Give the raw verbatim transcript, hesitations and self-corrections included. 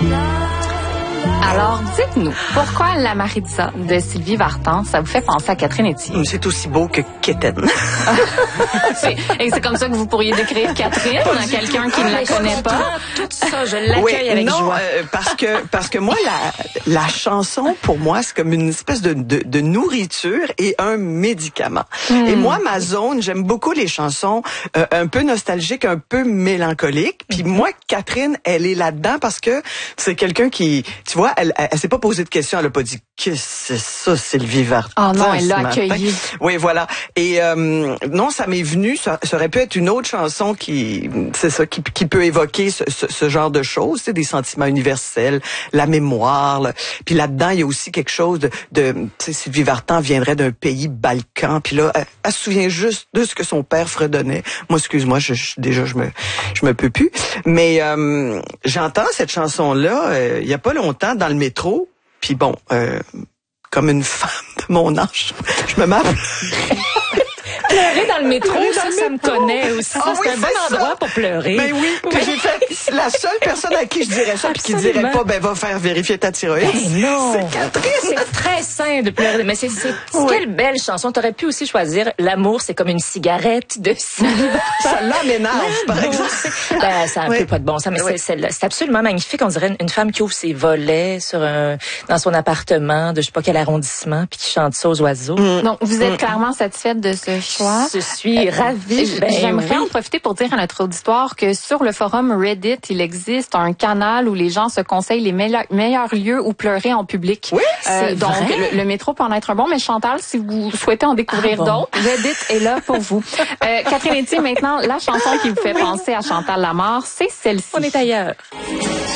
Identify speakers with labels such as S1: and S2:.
S1: Alors, dites-nous, pourquoi La Maritza de Sylvie Vartan, ça vous fait penser à Catherine Etier?
S2: C'est aussi beau que Kéten.
S1: c'est, et c'est comme ça que vous pourriez décrire Catherine, à quelqu'un qui ne la connaît pas?
S3: Tout ça, je l'accueille
S2: oui,
S3: avec
S2: non,
S3: joie.
S2: Euh, parce que parce que moi, la, la chanson, pour moi, c'est comme une espèce de, de, de nourriture et un médicament. Mm. Et moi, ma zone, j'aime beaucoup les chansons euh, un peu nostalgiques, un peu mélancoliques. Puis mm. moi, Catherine, elle est là-dedans parce que c'est quelqu'un qui, tu vois, elle, elle, elle s'est pas posé de questions, elle a pas dit que c'est ça, Sylvie Vartan.
S1: Oh non, elle l'a accueilli.
S2: Oui, voilà. Et euh, non, ça m'est venu, ça, ça aurait pu être une autre chanson qui, c'est ça, qui, qui peut évoquer ce, ce, ce genre de choses, c'est des sentiments universels, la mémoire. Là. Puis là-dedans, il y a aussi quelque chose de, de tu sais, Sylvie Vartan viendrait d'un pays balkan, puis là, elle, elle se souvient juste de ce que son père fredonnait. Moi, excuse-moi, je, je, déjà, je me, je me peux plus. Mais euh, j'entends cette chanson-là, euh, il y a pas longtemps dans le métro. Puis bon, euh, comme une femme de mon âge, je me m'appelle.
S3: Pleurer dans le métro,
S2: Pleurer
S3: ça,
S2: dans le
S3: ça
S2: métro.
S3: me connaît aussi.
S2: Ah,
S3: c'est
S2: oui,
S3: un bon
S2: c'est
S3: endroit
S2: ça.
S3: pour pleurer.
S2: Ben oui, puis j'ai fait la seule personne à qui je dirais ça puis qui dirait pas, ben va faire vérifier ta thyroïde.
S3: Ben non.
S2: C'est Catherine.
S3: C'est très sain de pleurer. Mais c'est, c'est
S2: Oui.
S3: quelle belle chanson. T'aurais pu aussi choisir L'amour, c'est comme une cigarette de Sylvie Vartan.
S2: Ça m'énerve, par exemple.
S3: Ben, ça a un
S2: Oui.
S3: peu pas de bon sens, mais
S2: Oui.
S3: c'est, c'est, c'est absolument magnifique. On dirait une, une femme qui ouvre ses volets sur un, dans son appartement de je sais pas quel arrondissement puis qui chante ça aux oiseaux.
S2: Mm.
S1: Donc, vous êtes mm. clairement satisfaite de ce choix.
S3: Je suis ravie. Ben,
S1: J'aimerais
S3: oui.
S1: en profiter pour dire à notre auditoire que sur le forum Reddit, il existe un canal où les gens se conseillent les meilleurs, meilleurs lieux où pleurer en public.
S2: Oui,
S1: euh,
S3: c'est
S1: donc,
S3: vrai.
S1: le, le métro peut en être un bon, mais Chantal, si vous souhaitez en découvrir
S3: Ah bon.
S1: d'autres, Reddit est là pour vous. Euh, Catherine Etier, maintenant, la chanson qui vous fait
S3: oui.
S1: penser à Chantal Lamarre, c'est celle-ci.
S3: On est ailleurs.